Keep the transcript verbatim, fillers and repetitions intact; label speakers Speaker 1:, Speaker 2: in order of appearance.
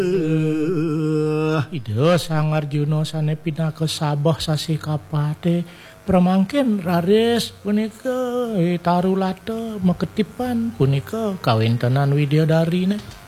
Speaker 1: Ide Sang Arjuna sanepina ke Sabah sasi kapate pramangkin raris punika tarulata maketipan punika kawintenan Widyadari ne.